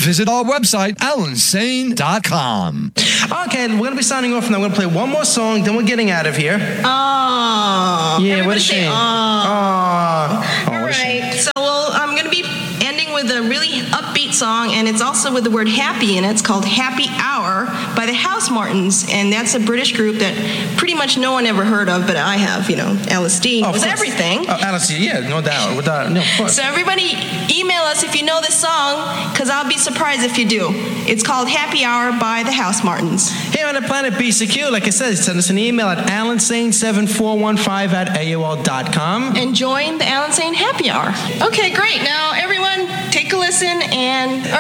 visit our website, alansane.com. Okay, we're going to be signing off, and I'm going to play one more song, then we're getting out of here. Oh. Yeah, what a shame. All right. So, I'm going to be ending with a really upbeat song, and it's also with the word happy in it. It's called Happy Hour by the House Martins, and that's a British group that pretty much no one ever heard of, but I have. Alice Dean was everything. Alice Dean, yeah, no doubt. No, of course. So everybody email us if you know this song, because I'll be surprised if you do. It's called Happy Hour by the House Martins. Here on the Planet BCQ, like I said, send us an email at alansane7415@aol.com. And join the Alan Sane Happy Hour. Okay, great. Now, everyone, take a listen and...